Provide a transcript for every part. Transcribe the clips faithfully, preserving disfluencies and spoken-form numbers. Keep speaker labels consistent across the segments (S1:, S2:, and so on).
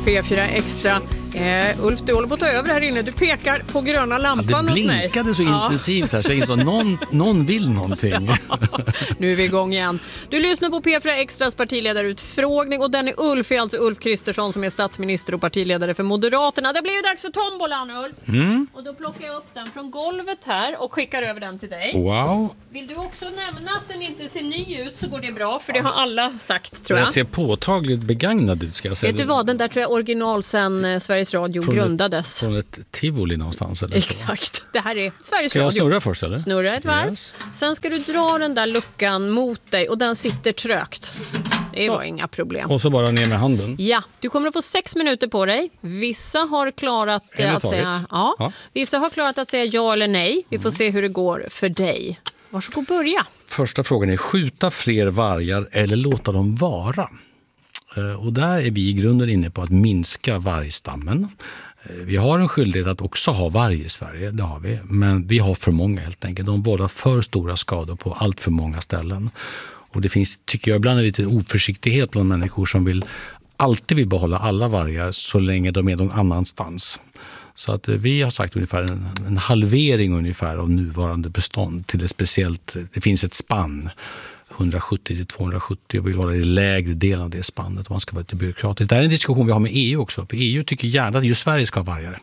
S1: P fyra Extra. Eh, Ulf, du håller på att ta över här inne. Du pekar på gröna lampan
S2: ja, det
S1: åt mig.
S2: blinkade så ja. intensivt här så jag insåg någon, någon vill någonting.
S1: Nu är vi igång igen. Du lyssnar på P fyra Extras partiledarutfrågning och den är Ulf, är alltså Ulf Kristersson som är statsminister och partiledare för Moderaterna. Det blir ju dags för tombolan, Ulf. Mm. Och då plockar jag upp den från golvet här och skickar över den till dig.
S2: Wow.
S1: Vill du också nämna att den inte ser ny ut så går det bra, för det har alla sagt, tror jag.
S2: Den ser påtagligt begagnad ut, ska jag säga.
S1: Vet du vad, den där tror jag original sen eh, Sveriges Radio från grundades.
S2: Ett, från ett tivoli någonstans. Eller
S1: exakt,
S2: så.
S1: Det här är Sveriges
S2: ska
S1: Radio.
S2: Ska jag snurra först, eller?
S1: Snurra ett varv.
S2: Yes.
S1: Sen ska du dra den där luckan mot dig och den sitter trögt. Det så. Var inga problem.
S2: Och så bara ner med handen.
S1: Ja, du kommer att få sex minuter på dig. Vissa har klarat att säga ja. ja. Vissa har klarat att säga ja eller nej. Vi får mm. se hur det går för dig. Varsågod börja.
S2: Första frågan är: skjuta fler vargar eller låta dem vara? Och där är vi i grunden inne på att minska vargstammen. Vi har en skyldighet att också ha varg i Sverige, det har vi. Men vi har för många helt enkelt. De vållar för stora skador på allt för många ställen. Och det finns, tycker jag, ibland lite oförsiktighet bland människor som vill alltid vill behålla alla vargar så länge de är någon annanstans. Så att vi har sagt ungefär en, en halvering ungefär av nuvarande bestånd till ett speciellt, det finns ett spann hundrasjuttio till tvåhundrasjuttio och vill hålla i lägre del av det spannet om man ska vara lite byråkratiskt. Det här är en diskussion vi har med E U också, för E U tycker gärna att just Sverige ska ha vargar.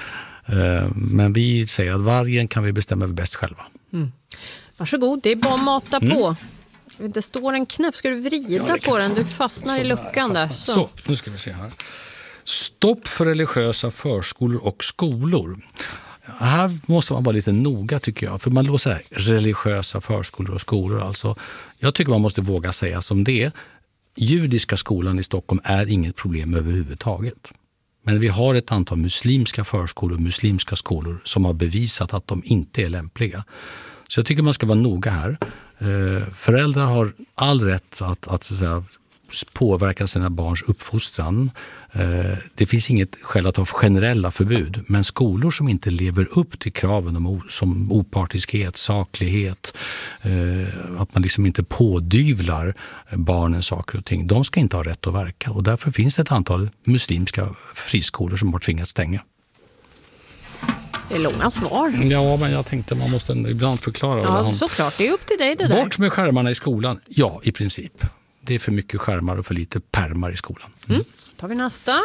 S2: Men vi säger att vargen kan vi bestämma över bäst själva. Mm.
S1: Varsågod, det är bara att mata mm. på. Det står en knapp, ska du vrida ja, på den? Du fastnar så i luckan där. Så.
S2: så, nu ska vi se här. Stopp för religiösa förskolor och skolor. Här måste man vara lite noga, tycker jag. För man låter här, religiösa förskolor och skolor. Alltså, jag tycker man måste våga säga som det är. Judiska skolan i Stockholm är inget problem överhuvudtaget. Men vi har ett antal muslimska förskolor och muslimska skolor som har bevisat att de inte är lämpliga. Så jag tycker man ska vara noga här. Föräldrar har all rätt att, att, så att säga, påverka sina barns uppfostran. Det finns inget skäl att ha generella förbud, men skolor som inte lever upp till kraven om, som opartiskhet, saklighet, att man liksom inte pådyvlar barnen saker och ting, de ska inte ha rätt att verka. Och därför finns det ett antal muslimska friskolor som har tvingats stänga.
S1: Det är långa svar.
S2: Ja, men jag tänkte man måste ibland förklara.
S1: Ja, såklart. Det är upp till dig det där.
S2: Bort med skärmarna i skolan. Ja, i princip. Det är för mycket skärmar och för lite pärmar i skolan. Mm.
S1: Mm. Tar vi nästa.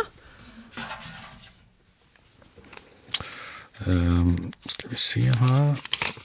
S2: Um, ska vi se här.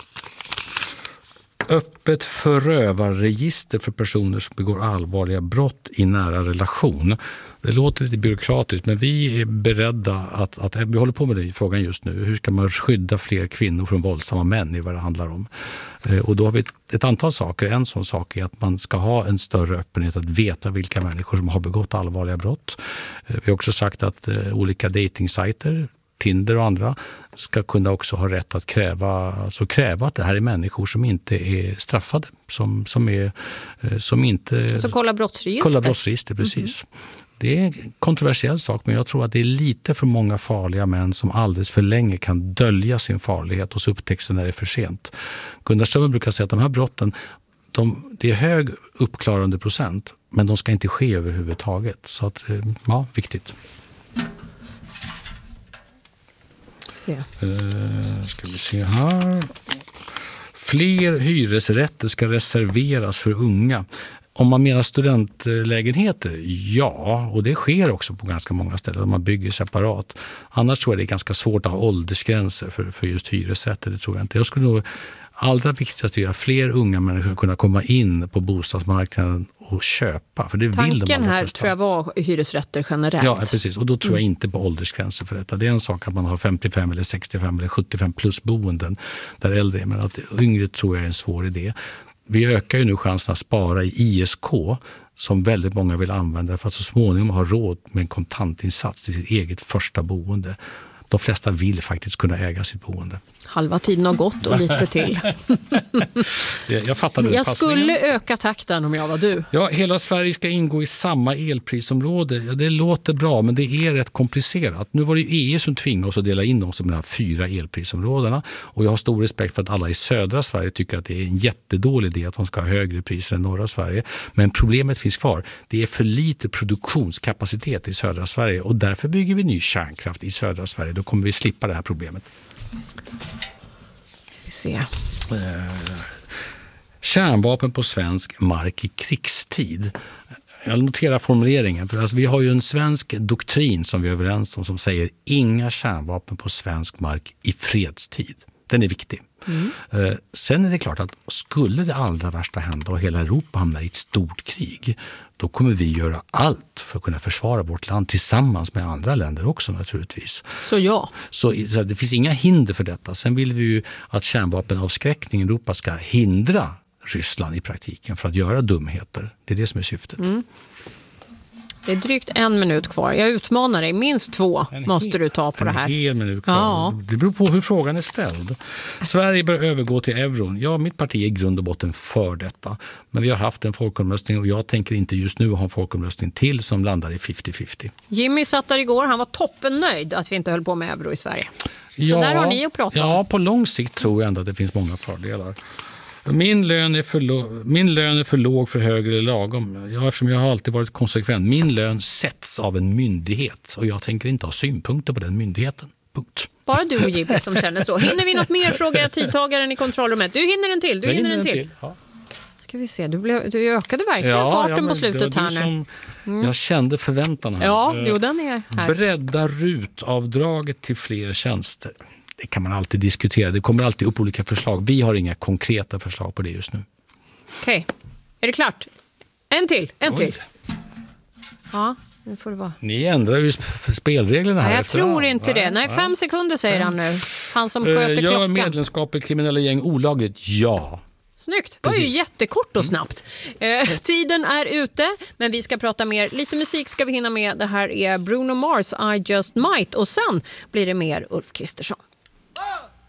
S2: Öppet förövarregister för personer som begår allvarliga brott i nära relation. Det låter lite byråkratiskt, men vi är beredda att, att vi håller på med det i frågan just nu. Hur ska man skydda fler kvinnor från våldsamma män i vad det handlar om? Och då har vi ett, ett antal saker. En sån sak är att man ska ha en större öppenhet att veta vilka människor som har begått allvarliga brott. Vi har också sagt att eh, olika datingsajter, Tinder och andra, ska kunna också ha rätt att kräva, alltså kräva att det här är människor som inte är straffade. Som, som, är, som inte...
S1: Så kolla brottsregister.
S2: Kolla brottsregister, precis. Mm-hmm. Det är en kontroversiell sak, men jag tror att det är lite för många farliga män som alldeles för länge kan dölja sin farlighet och så upptäcks det när det är för sent. Gunnar Strömmer brukar säga att de här brotten, de, det är hög uppklarande procent, men de ska inte ske överhuvudtaget. Så att, ja, viktigt.
S1: Se.
S2: Uh, ska vi se här. Fler hyresrätter ska reserveras för unga. Om man menar studentlägenheter, ja, och det sker också på ganska många ställen. Man bygger separat. Annars tror jag det är ganska svårt att ha åldersgränser för, för just hyresrätter. Det tror jag inte. Jag skulle nog allra viktigast är att fler unga människor kunna komma in på bostadsmarknaden och köpa. För det
S1: Tanken
S2: vill de
S1: här tror jag var hyresrätter generellt.
S2: Ja, precis. Och då tror jag inte på åldersgränser för detta. Det är en sak att man har femtiofem eller sextiofem eller sjuttiofem plus boenden där äldre är. Men att yngre tror jag är en svår idé. Vi ökar ju nu chansen att spara i I S K som väldigt många vill använda för att så småningom ha råd med en kontantinsats till sitt eget första boende. De flesta vill faktiskt kunna äga sitt boende.
S1: Halva tiden har gått och lite till.
S2: Jag fattade
S1: Jag
S2: passningen.
S1: skulle öka takten om jag var du.
S2: Ja, hela Sverige ska ingå i samma elprisområde. Ja, det låter bra, men det är rätt komplicerat. Nu var det E U som tvingade oss att dela in oss i de här fyra elprisområdena. Och jag har stor respekt för att alla i södra Sverige tycker att det är en jättedålig idé att de ska ha högre priser än norra Sverige. Men problemet finns kvar. Det är för lite produktionskapacitet i södra Sverige och därför bygger vi ny kärnkraft i södra Sverige. Då kommer vi slippa det här problemet.
S1: Vi ser.
S2: Eh, kärnvapen på svensk mark i krigstid. Jag noterar formuleringen, för alltså vi har ju en svensk doktrin som vi är överens om som säger inga kärnvapen på svensk mark i fredstid. Den är viktig. Mm. Eh, sen är det klart att skulle det allra värsta hända och hela Europa hamnar i ett stort krig, då kommer vi göra allt för att kunna försvara vårt land tillsammans med andra länder också naturligtvis.
S1: Så ja.
S2: Så, så det finns inga hinder för detta. Sen vill vi ju att kärnvapenavskräckningen i Europa ska hindra Ryssland i praktiken för att göra dumheter. Det är det som är syftet. Mm.
S1: Det är drygt en minut kvar. Jag utmanar dig. Minst två en måste hel, du ta på det här.
S2: En hel minut kvar.
S1: Ja.
S2: Det beror på hur frågan är ställd. Sverige bör övergå till euron. Ja, mitt parti är i grund och botten för detta. Men vi har haft en folkomröstning och jag tänker inte just nu ha en folkomröstning till som landar i femtio femtio.
S1: Jimmy satt där igår. Han var toppennöjd att vi inte höll på med euro i Sverige. Så
S2: ja,
S1: där har ni att prata om.
S2: Ja, på lång sikt tror jag ändå att det finns många fördelar. Min lön är för låg, min lön är för låg, för hög eller lagom. Jag, eftersom jag har alltid varit konsekvent. Min lön sätts av en myndighet och jag tänker inte ha synpunkter på den myndigheten. Punkt.
S1: Bara du och Jimmy som känner så. Hinner vi något mer, frågar jag tidtagaren i kontrollrummet. Du hinner en till, du hinner, hinner en till. till. Ja. Ska vi se, du, blev, du ökade verkligen ja, farten ja, på slutet här nu.
S2: Mm. Jag kände förväntan här.
S1: Ja, jo, den är här.
S2: Bredda rutavdraget till fler tjänster. Det kan man alltid diskutera. Det kommer alltid upp olika förslag. Vi har inga konkreta förslag på det just nu.
S1: Okej. Okay. Är det klart? En till, en Oj. till. Ja, nu får det vara.
S2: Ni ändrar ju spelreglerna här.
S1: Nej, jag tror inte det. Nej, fem sekunder säger han nu. Han som sköter klockan.
S2: Gör medlemskap i kriminella gäng olagligt? Ja.
S1: Snyggt, det var ju jättekort och snabbt. Eh, tiden är ute, men vi ska prata mer. Lite musik ska vi hinna med. Det här är Bruno Mars, I Just Might. Och sen blir det mer Ulf Kristersson.